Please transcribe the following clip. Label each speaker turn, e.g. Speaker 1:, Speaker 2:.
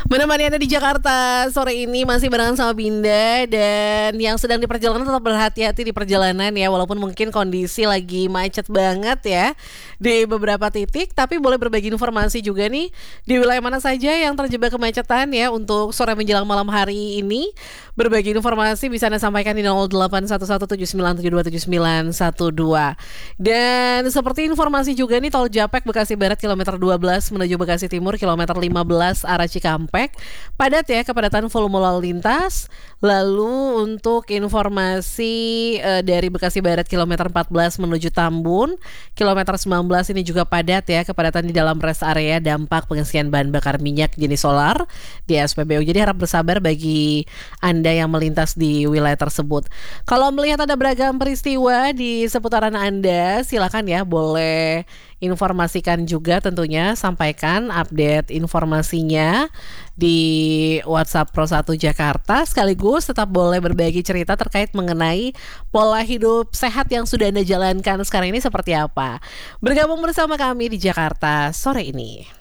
Speaker 1: Menemani Anda di Jakarta sore ini masih barengan sama Binda. Dan yang sedang di perjalanan tetap berhati-hati di perjalanan ya. Walaupun mungkin kondisi lagi macet banget ya di beberapa titik, tapi boleh berbagi informasi juga nih di wilayah mana saja yang terjebak kemacetan ya. Untuk sore menjelang malam hari ini, berbagi informasi bisa Anda sampaikan di 081179727912. Dan seperti informasi juga nih, tol Japek Bekasi Barat kilometer 12 menuju Bekasi Timur kilometer 15 arah Cikampek padat ya, kepadatan volume lalu lintas. Lalu untuk informasi dari Bekasi Barat kilometer 14 menuju Tambun kilometer 19 ini juga padat ya, kepadatan di dalam rest area dampak pengisian bahan bakar minyak jenis solar di SPBU. Jadi harap bersabar bagi Anda yang melintas di wilayah tersebut. Kalau melihat ada beragam peristiwa di seputaran Anda, silakan ya, boleh informasikan juga, tentunya sampaikan update informasinya di WhatsApp Pro 1 Jakarta. Sekaligus tetap boleh berbagi cerita terkait mengenai pola hidup sehat yang sudah Anda jalankan sekarang ini seperti apa. Bergabung bersama kami di Jakarta sore ini.